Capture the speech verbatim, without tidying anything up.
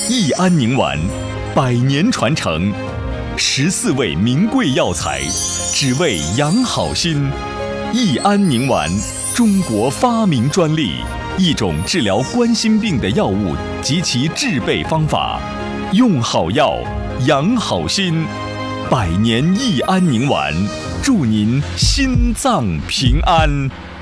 益安宁丸，百年传承，十四味名贵药材，只为养好心。益安宁丸，中国发明专利，一种治疗冠心病的药物及其制备方法。用好药，养好心。百年益安宁丸，祝您心脏平安。